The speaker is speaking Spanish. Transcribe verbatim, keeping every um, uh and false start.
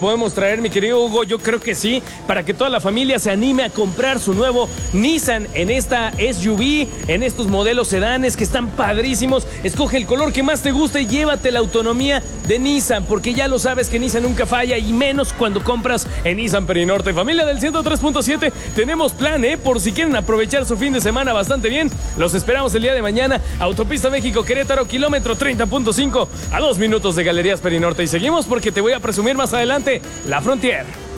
podemos traer, mi querido Hugo? Yo creo que sí, para que toda la familia se anime a comprar su nuevo Nissan en esta S U V, en estos modelos sedanes que están padrísimos. Escoge el color que más te guste y llévate la autonomía de Nissan, porque ya lo sabes que Nissan nunca falla, y menos cuando compras en Nissan Perinorte. Familia del ciento tres punto siete, tenemos plan, ¿eh? Por si quieren aprovechar su fin de semana bastante bien. Los esperamos el día de mañana. Autopista México-Querétaro, kilómetro treinta punto cinco, a dos minutos de Galerías Perinorte. Y seguimos porque te voy a presumir más adelante la Frontier.